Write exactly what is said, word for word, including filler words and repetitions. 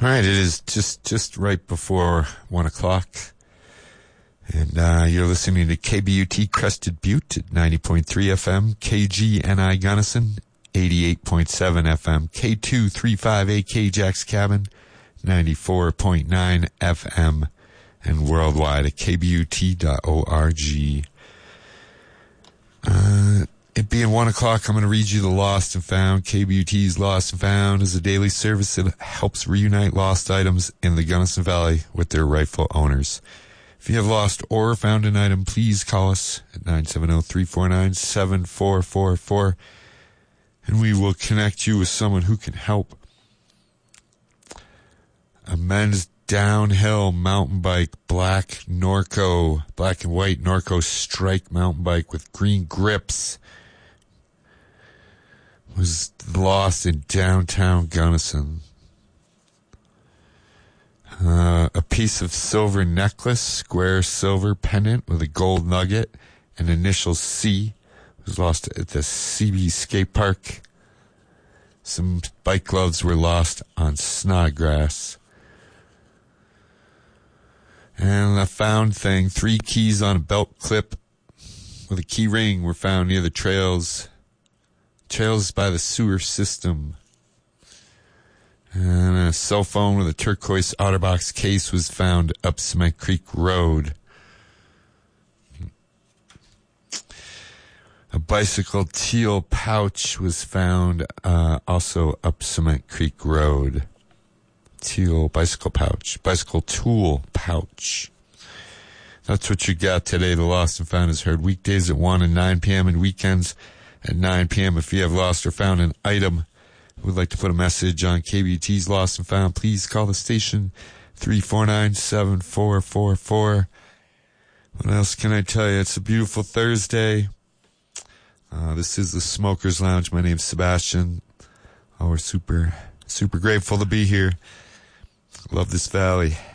All right, it is just just right before one o'clock, and uh, you're listening to K B U T Crested Butte at ninety point three F M, K G N I Gunnison eighty-eight point seven F M, K two thirty-five A K Jack's Cabin ninety-four point nine F M, and worldwide at k b u t dot org. Uh, it being one o'clock, I'm going to read you the Lost and Found. K B U T's Lost and Found is a daily service that helps reunite lost items in the Gunnison Valley with their rightful owners. If you have lost or found an item, please call us at nine seven zero, three four nine, seven four four four, and we will connect you with someone who can help. A men's downhill mountain bike, black Norco, black and white Norco Strike mountain bike with green grips, was lost in downtown Gunnison. Uh, a piece of silver necklace, square silver pendant with a gold nugget and initial C, was lost at the C B skate park. Some bike gloves were lost on Snodgrass. And a found thing, three keys on a belt clip with a key ring were found near the trails, trails by the sewer system. And a cell phone with a turquoise OtterBox case was found up Cement Creek Road. A bicycle teal pouch was found uh, also up Cement Creek Road. Teal bicycle pouch, bicycle tool pouch. That's what you got today. The Lost and Found is heard weekdays at one and nine p.m. and weekends at nine p.m. If you have lost or found an item, would like to put a message on K B U T's Lost and Found, please call the station three four nine, seven four four four. What else can I tell you? It's a beautiful Thursday. Uh, this is the Smokers Lounge. My name's Sebastian. Oh, we're super, super grateful to be here. Love this valley.